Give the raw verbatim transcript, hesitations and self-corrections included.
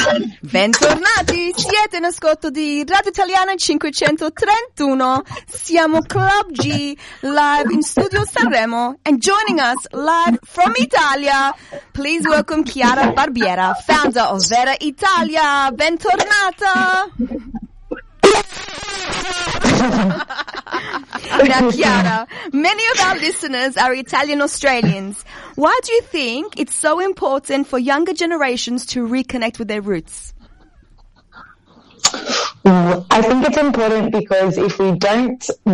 Bentornati, siete in ascolto di Radio Italiana cinquecentotrentuno. Siamo Club G, live in Studio Sanremo, and joining us live from Italia, please welcome Chiara Barbiera, founder of Vera Italia. Bentornata. Now, Chiara, many of our listeners are Italian Australians. Why do you think it's so important for younger generations to reconnect with their roots? I think it's important because if we don't